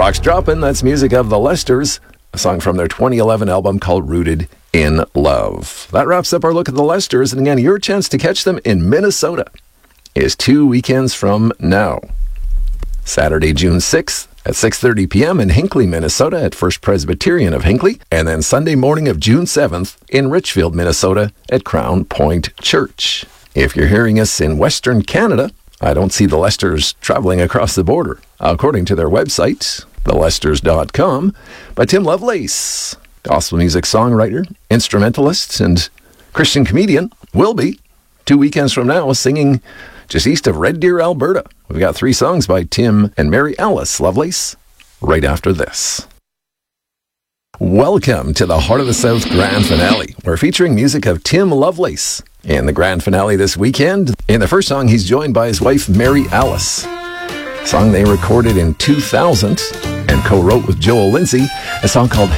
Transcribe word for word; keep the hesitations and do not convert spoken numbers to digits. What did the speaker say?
Rocks Droppin', that's music of the Lesters, a song from their twenty eleven album called Rooted in Love. That wraps up our look at the Lesters, and again, your chance to catch them in Minnesota is two weekends from now. Saturday, June sixth at six thirty p.m. in Hinckley, Minnesota at First Presbyterian of Hinckley, and then Sunday morning of June seventh in Richfield, Minnesota at Crown Point Church. If you're hearing us in Western Canada, I don't see the Lesters traveling across the border. According to their website, the lesters dot com, by Tim Lovelace, gospel music songwriter, instrumentalist, and Christian comedian, will be two weekends from now singing just east of Red Deer, Alberta. We've got three songs by Tim and Mary Alice Lovelace right after this. Welcome to the Heart of the South Grand Finale. We're featuring music of Tim Lovelace in the Grand Finale this weekend. In the first song, he's joined by his wife, Mary Alice. A song they recorded in two thousand and co-wrote with Joel Lindsay, a song called